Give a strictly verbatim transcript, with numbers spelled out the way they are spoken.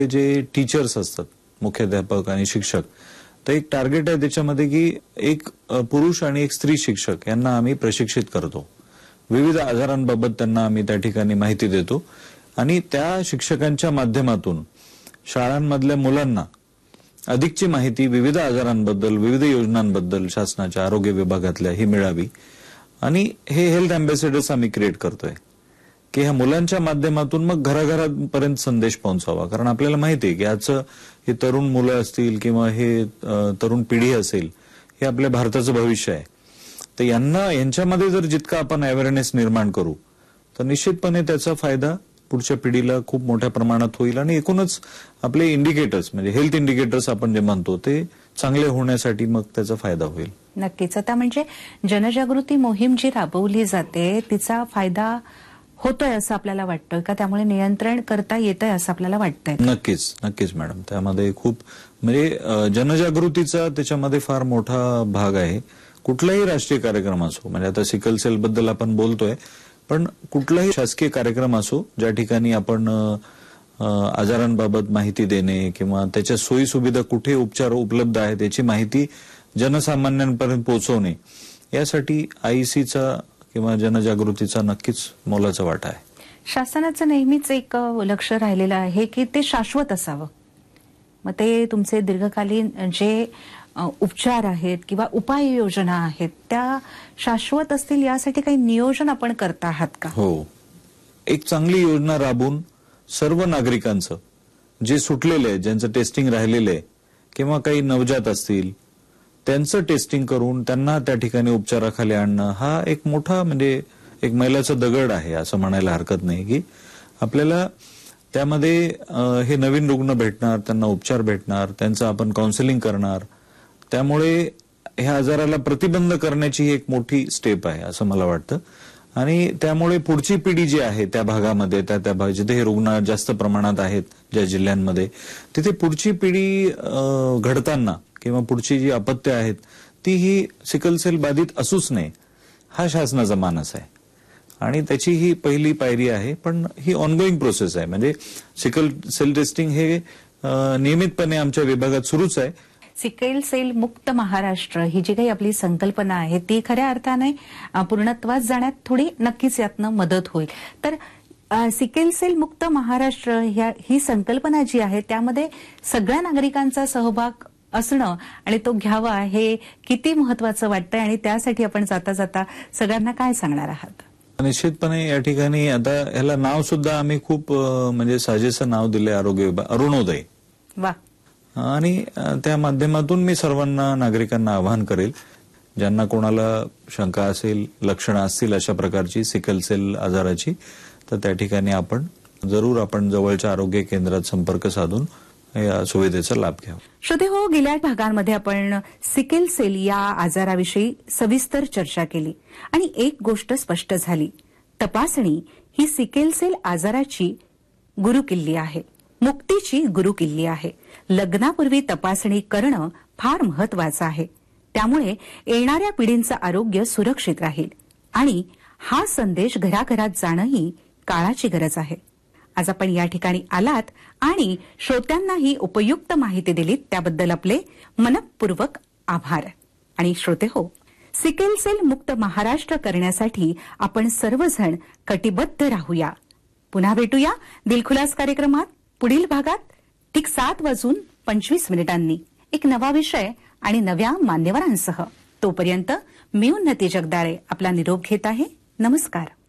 जे टीचर्स असतात, मुख्याध्यापक आणि शिक्षक, तर एक टार्गेट आहे त्याच्यामध्ये की एक पुरुष आणि एक स्त्री शिक्षक यांना आम्ही प्रशिक्षित करतो. विविध आजारांबाबत त्यांना आम्ही त्या ठिकाणी माहिती देतो आणि त्या शिक्षकांच्या माध्यमातून शाळांमधल्या मुलांना अधिकची माहिती विविध आजारांबद्दल, विविध योजनांबद्दल शासनाच्या आरोग्य विभागातल्या ही मिळावी. आणि हे हेल्थ अँबॅसेडर्स आम्ही क्रिएट करतोय की ह्या मुलांच्या माध्यमातून मग घराघरापर्यंत संदेश पोहोचावा. कारण आपल्याला माहिती आहे की आजचं हे तरुण मुलं असतील किंवा हे तरुण पिढी असेल, हे आपल्या भारताचं भविष्य आहे. तर यांना यांच्यामध्ये जर जितका आपण अवेअरनेस निर्माण करू तर निश्चितपणे त्याचा फायदा पुढच्या पिढीला खूप मोठ्या प्रमाणात होईल आणि एकूणच आपले इंडिकेटर्स म्हणजे हेल्थ इंडिकेटर्स आपण जे म्हणतो ते चांगले होण्यासाठी मग त्याचा फायदा होईल. नक्कीच. आता म्हणजे जनजागृती मोहीम जी राबवली जाते तिचा फायदा होतोय असं आपल्याला वाटतं का? त्यामुळे नियंत्रण करता येतंय असं आपल्याला वाटतंय? नक्कीच नक्कीच मॅडम. त्यामध्ये खूप म्हणजे जनजागृतीचा त्याच्यामध्ये फार मोठा भाग आहे. कुठलाही राष्ट्रीय कार्यक्रम असो, म्हणजे आता सिकल सेल बद्दल आपण बोलतोय, पण कुठलाही शासकीय कार्यक्रम असो ज्या ठिकाणी आपण आजारांबाबत माहिती देणे किंवा त्याच्या सोयी सुविधा कुठे उपचार उपलब्ध आहेत याची माहिती जनसामान्यांपर्यंत पोहोचवणे, यासाठी आयसीचा किंवा जनजागृतीचा नक्कीच मोलाचा वाटा आहे. शासनाचं नेहमीच एक लक्ष राहिलेलं आहे की ते शाश्वत असावं. मग ते तुमचे दीर्घकालीन जे उपचार आहेत किंवा उपाययोजना आहेत त्या शाश्वत असतील यासाठी काही नियोजन आपण करता आहात का? हो, एक चांगली योजना राबवून सर्व नागरिकांचं जे सुटलेले आहे, ज्यांचं टेस्टिंग राहिलेलं आहे किंवा काही नवजात असतील त्यांचं टेस्टिंग करून त्यांना त्या ठिकाणी उपचाराखाली आणणं, हा एक मोठा म्हणजे एक मैलाचा दगड आहे असं म्हणायला हरकत नाही. की आपल्याला त्यामध्ये हे नवीन रुग्ण भेटणार, त्यांना उपचार भेटणार, त्यांचं आपण काउन्सिलिंग करणार, त्यामुळे ह्या आजाराला प्रतिबंध करण्याची एक मोठी स्टेप आहे असं मला वाटतं. आणि त्यामुळे पुढची पिढी जी आहे त्या भागामध्ये, त्या त्या भाग जिथे हे रुग्ण जास्त प्रमाणात आहेत ज्या जिल्ह्यांमध्ये, तिथे पुढची पिढी घडताना किंवा पुढची जी अपत्य आहेत ती ही सिकल सेल बाधित असूच नये, हा शासनाचा मानस आहे. आणि त्याची ही पहिली पायरी आहे, पण ही ऑनगोईंग प्रोसेस आहे. म्हणजे सिकल सेल टेस्टिंग हे नियमितपणे आमच्या विभागात सुरूच आहे. सिकल सेल मुक्त महाराष्ट्र ही जी काही आपली संकल्पना आहे ती खऱ्या अर्थाने पूर्णत्वास जाण्यात थोडी नक्कीच यातनं मदत होईल. तर सिकल सेल मुक्त महाराष्ट्र ही संकल्पना जी आहे त्यामध्ये सगळ्या नागरिकांचा सहभाग असणं आणि तो घ्यावा हे किती महत्वाचं वाटतंय आणि त्यासाठी आपण जाता जाता सगळ्यांना काय सांगणार आहात? निश्चितपणे या ठिकाणी आता ह्याला नाव सुद्धा आम्ही खूप म्हणजे साजेसं नाव दिले, आरोग्य विभाग अरुणोदय. वा. आणि त्या माध्यमातून मी सर्वांना नागरिकांना आवाहन करेल, ज्यांना कोणाला शंका असेल, लक्षणं असतील अशा प्रकारची सिकल सेल आजाराची, तर त्या ठिकाणी आपण जरूर आपण जवळच्या आरोग्य केंद्रात संपर्क साधून या सुविधेचा लाभ घ्यावा. श्रोतेहो, गेल्या भागांमध्ये आपण सिकल सेल या आजाराविषयी सविस्तर चर्चा केली आणि एक गोष्ट स्पष्ट झाली, तपासणी ही सिकल सेल आजाराची गुरुकिल्ली आहे, मुक्तीची गुरुकिल्ली आहे. लग्नापूर्वी तपासणी करणं फार महत्वाचं आहे. त्यामुळे येणाऱ्या पिढींचं आरोग्य सुरक्षित राहील आणि हा संदेश घराघरात जाणंही काळाची गरज आहे. आज आपण या ठिकाणी आलात आणि श्रोत्यांनाही उपयुक्त माहिती दिलीत त्याबद्दल आपले मनपूर्वक आभार. आणि श्रोते हो, सिकल सेल मुक्त महाराष्ट्र करण्यासाठी आपण सर्वजण कटिबद्ध राहूया. पुन्हा भेटूया दिलखुलास कार्यक्रमात पुढील भागात ठीक सात वाजून पंचवीस मिनिटांनी एक नवा विषय आणि नव्या मान्यवरांसह. तोपर्यंत मी उन्नती जगदाळे आपला निरोप घेत आहे. नमस्कार.